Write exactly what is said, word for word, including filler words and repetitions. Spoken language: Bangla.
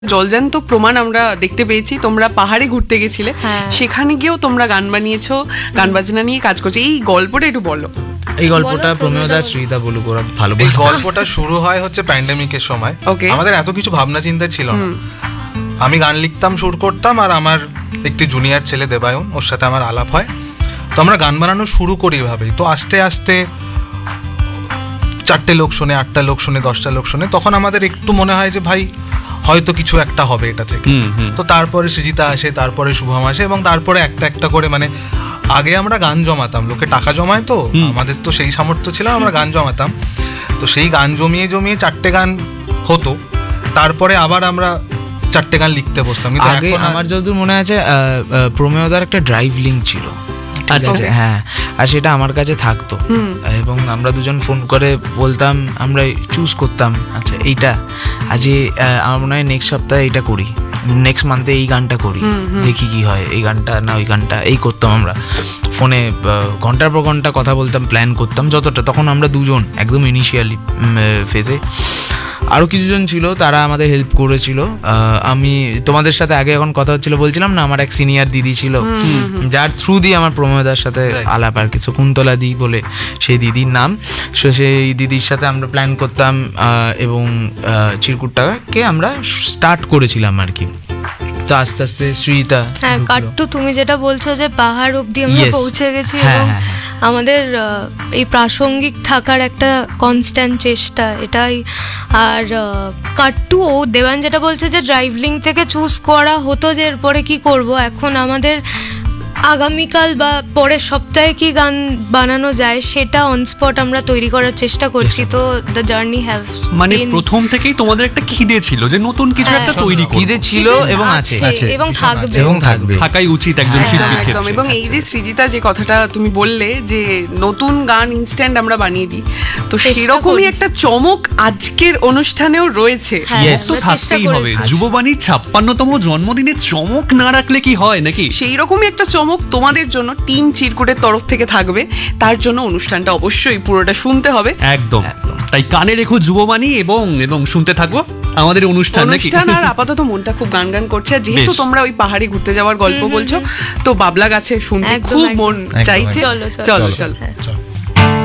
জলজান্ত প্রমাণ আমরা দেখতে পেয়েছি। তোমরা পাহাড়ে ঘুরতে গেছিলে, সেখানে গিয়েও তোমরা গান বানিয়েছো, গান বাজনা নিয়ে কাজ করছো। এই গল্পটা একটু বলো। এই গল্পটা প্রমেয় দাস শ্রীতা বলুক, ওরা ভালো। এই গল্পটা শুরু হয় হচ্ছে প্যান্ডেমিকের সময়। আমাদের এত কিছু ভাবনা চিন্তা ছিল না। আমি গান লিখতাম, সুর করতাম, আর আমার একটি জুনিয়র ছেলে দেবায়ন, ওর সাথে আমার আলাপ হয়। তো আমরা গান বানানো শুরু করি এভাবেই। তো আস্তে আস্তে চারটে লোক শোনে, আটটা লোক শোনে, দশটা লোক শোনে। তখন আমাদের একটু মনে হয় যে ভাই হয়তো কিছু একটা হবে এটা থেকে। তো তারপরে সৃজিতা আসে, তারপরে শুভম আসে, এবং তারপরে একটা একটা করে, মানে আগে আমরা গান জমাতাম, লোকে টাকা জমায়, তো আমাদের তো সেই সামর্থ্য ছিল, আমরা গান জমাতাম। তো সেই গান জমিয়ে জমিয়ে চারটে গান হতো, তারপরে আবার আমরা চারটে গান লিখতে বসতাম। কিন্তু আগে আমার যতদূর মনে আছে প্রমেয়দার একটা ড্রাইভ লিঙ্ক ছিল, হ্যাঁ, আর সেটা আমার কাছে থাকতো, এবং আমরা দুজন ফোন করে বলতাম, আমরা চুজ করতাম, আচ্ছা এইটা আজকে আমার মনে হয় নেক্সট সপ্তাহে এইটা করি, নেক্সট মান্থে এই গানটা করি, দেখি কি হয়, এই গানটা না ওই গানটা, এই করতাম আমরা ফোনে ঘন্টার পর ঘন্টা কথা বলতাম, প্ল্যান করতাম যতটা। তখন আমরা দুজন একদম ইনিশিয়ালি ফেজে, আরও কিছুজন ছিল, তারা আমাদের হেল্প করেছিল। আমি তোমাদের সাথে আগে এখন কথা হচ্ছিল, বলছিলাম না আমার এক সিনিয়র দিদি ছিল, যার থ্রু দিয়ে আমার প্রমেয়দার সাথে আলাপ আর কিছু, কুন্তলা দি বলে সেই দিদির নাম। সো সেই দিদির সাথে আমরা প্ল্যান করতাম, এবং চিরকুটটাকে আমরা স্টার্ট করেছিলাম আর কি। তো আস্তে আস্তে শ্রীতা, হ্যাঁ, কাট্টু তুমি যেটা বলছো যে পাহাড় অবধি আমরা পৌঁছে গেছি, এবং আমাদের এই প্রাসঙ্গিক থাকার একটা কনস্ট্যান্ট চেষ্টা, এটাই। আর কাট্টু ও দেবান যেটা বলছে যে ড্রাইভলিং থেকে চুজ করা হতো যে এরপরে কি করব, এখন আমাদের আগামীকাল বা পরের সপ্তাহে কি গান বানানো যায় সেটা অন স্পট আমরা তৈরি করার চেষ্টা করছি। তো দ্য জার্নি হ্যাভ, মানে প্রথম থেকেই তোমাদের একটা খিদে ছিল যে নতুন কিছু একটা তৈরি করব, খিদে ছিল এবং আছে এবং থাকবে এবং থাকবে, থাকাই উচিত একজন শিল্পীর ক্ষেত্রে। এবং এই যে সৃজিতা যে কথাটা তুমি বললে যে নতুন গান ইনস্ট্যান্ট আমরা বানিয়ে দিই, তো সেরকমই একটা চমক আজকের অনুষ্ঠানেও রয়েছে। তো থাকতেই হবে, যুববাণীর ছাপ্পান্নতম জন্মদিনে চমক না রাখলে কি হয় নাকি? সেই রকমই একটা চমক তোমাদের জন্য টিম চিরকুটের তরফ থেকে থাকবে। তার জন্য অনুষ্ঠানটা অবশ্যই পুরোটা শুনতে হবে। একদম, তাই কানে রেখো যুববাণী, এবং এবং শুনতে থাকবো আমাদের অনুষ্ঠান নাকি। অনুষ্ঠান আর আপাতত মনটা খুব গান গান করছে। আর যেহেতু তোমরা ওই পাহাড়ে ঘুরতে যাওয়ার গল্প বলছো, তো বাবলা গাছে শুনতে খুব মন চাইছে। চলো চলো চলো।